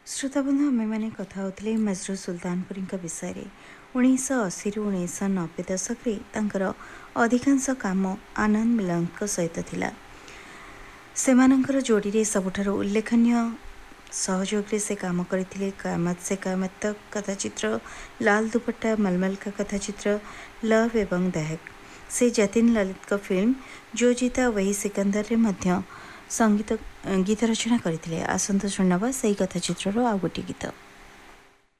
श्रोताबंधु आम मैंने कथा होते मजरू सुल्तानपुरी विषय 1980 रु 1990 दशक अधिकांश काम आनंद मिलन सहित थिला। सेमानंकर जोड़ी रे सबुठारु उल्लेखनीय सहयोग से काम करथिले कयामत से कयामत तक कथाचित्र, लाल दुपट्टा, मलमल का कथाचित्र, लव एवं दहक। से जतिन ललित का फिल्म जो जीता वही सिकंदर रे मध्य संगीत गीत रचना करथिले। आसंत सुनवा सही कथाचित्र आ गोटे गीत।